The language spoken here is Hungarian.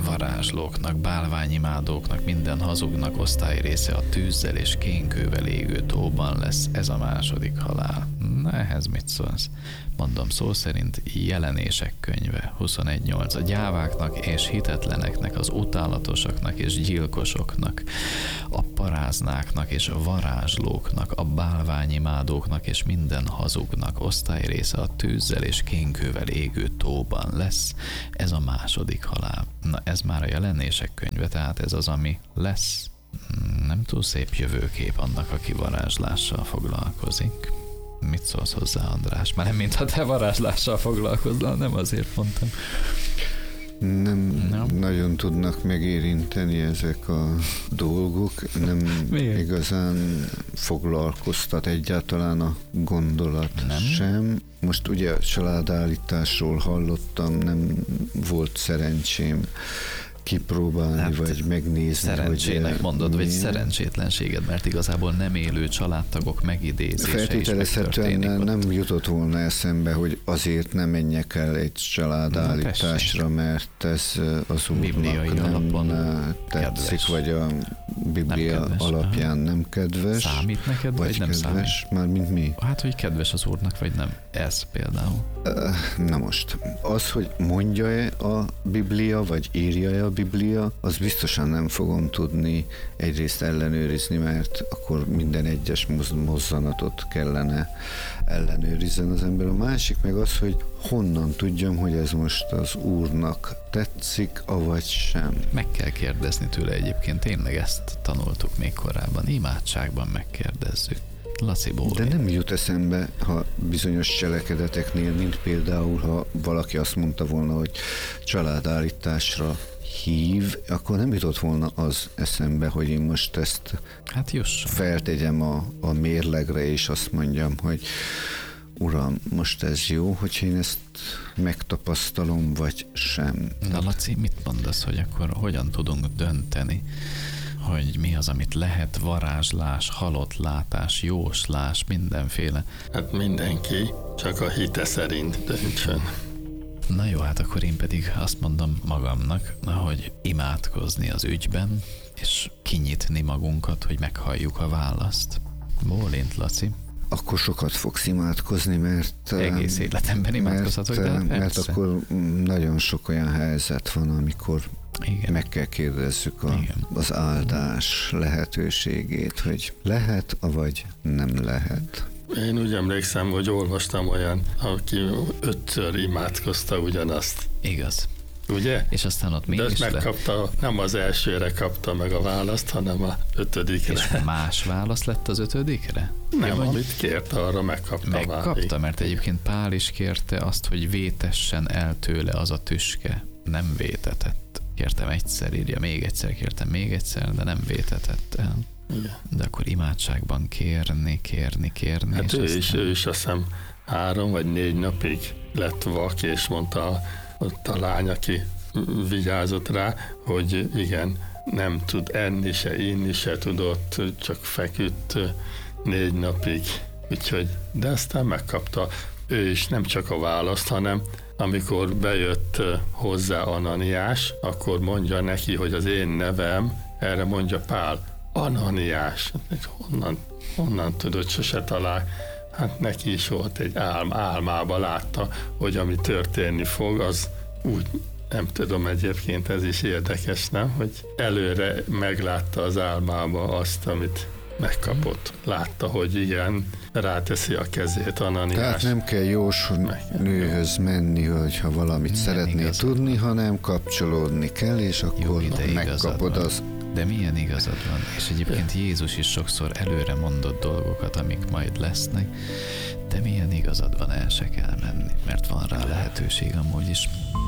varázslóknak, bálványimádóknak, minden hazugnak osztály része a tűzzel és kénkővel égő tóban lesz, ez a második halál. Na, ehhez mit szólsz? Mondom szó szerint Jelenések könyve 21.8. A gyáváknak és hitetleneknek, az utálatosaknak és gyilkosoknak, a paráznáknak és a varázslóknak, a bálványimádóknak és minden hazugnak osztály része a tűzzel és kénkővel égő tóban lesz, ez a második halál. Na, ez már a Jelenések könyve, tehát ez az, ami lesz. Nem túl szép jövőkép annak, aki varázslással foglalkozik. Mit szólsz hozzá, András? Már nem, mintha te varázslással foglalkoznál, nem azért mondtam. Nem nagyon tudnak megérinteni ezek a dolgok, nem Miért? igazán foglalkoztat egyáltalán a gondolat Nem? sem. Most ugye a családállításról hallottam, nem volt szerencsém kipróbálni, vagy megnézni. Szerencsének hogy mondod, vagy milyen. szerencsétlenséged, mert igazából nem élő családtagok megidézése is Feltételezhetően megtörténik ott. nem jutott volna eszembe, hogy azért nem menjek el egy családállításra, mert ez az Bibliai úrnak alapon nem tetszik, kedves. vagy a Biblia Nem kedves, alapján nem kedves. Számít neked, vagy nem kedves, számít? Mármint mi? Hát, hogy kedves az úrnak, vagy nem. Ez például. Na most, az, hogy mondja-e a Biblia, vagy írja-e a Biblia, az biztosan nem fogom tudni egyrészt ellenőrizni, mert akkor minden egyes mozzanatot kellene ellenőrizzen az ember. A másik meg az, hogy honnan tudjam, hogy ez most az úrnak tetszik, avagy sem. Meg kell kérdezni tőle egyébként, tényleg ezt tanultuk még korábban. Imádságban megkérdezzük. Laci Bóli. De nem jut eszembe, ha bizonyos cselekedeteknél, mint például, ha valaki azt mondta volna, hogy családállításra hív, akkor nem jutott volna az eszembe, hogy én most ezt Hát jusson. feltegyem a mérlegre, és azt mondjam, hogy Uram, most ez jó, hogy én ezt megtapasztalom, vagy sem. Na Laci, mit mondasz, hogy akkor hogyan tudunk dönteni, hogy mi az, amit lehet, varázslás, halott látás, jóslás, mindenféle. Hát mindenki csak a hite szerint döntsön. Na jó, hát akkor én pedig azt mondom magamnak, hogy imádkozni az ügyben, és kinyitni magunkat, hogy meghalljuk a választ. Bólint, Laci. Akkor sokat fogsz imádkozni, mert... Egész életemben imádkozhatok, de hát mert persze. akkor nagyon sok olyan helyzet van, amikor Igen. meg kell kérdezzük Igen. az áldás lehetőségét, hogy lehet, avagy nem lehet. Én úgy emlékszem, hogy olvastam olyan, aki 5-ször imádkozta ugyanazt. Igaz. Ugye? És aztán ott De mégis azt megkapta, nem az elsőre kapta meg a választ, hanem a 5-dikre. És más válasz lett az 5-dikre? Nem, Ja, vagy amit kért, arra megkapta. megkapta, mert egyébként Pál is kérte azt, hogy vétessen el tőle az a tüske. Nem vétetett. Kértem egyszer, írja, még egyszer, kértem még egyszer, de nem vétetett el. Igen. De akkor imádságban kérni. Hát és ő is azt hiszem 3 vagy 4 napig lett vak, és mondta ott a lány, aki vigyázott rá, hogy igen, nem tud enni se, inni se tudott, csak feküdt 4 napig. Úgyhogy, de aztán megkapta ő is nem csak a választ, hanem amikor bejött hozzá Ananiás, akkor mondja neki, hogy az én nevem, erre mondja Pál, Ananiás. Honnan tudod, sose talál. Hát neki is volt egy álmába látta, hogy ami történni fog, az úgy, nem tudom, egyébként ez is érdekes, nem? Hogy előre meglátta az álmába azt, amit megkapott. Látta, hogy igen, ráteszi a kezét Ananiás. Tehát nem kell jós nőhöz menni, hogyha valamit szeretnél tudni, hanem kapcsolódni kell, és akkor megkapod az. De milyen igazad van, és egyébként Jézus is sokszor előre mondott dolgokat, amik majd lesznek, de milyen igazad van, el se kell menni, mert van rá lehetőség amúgy is.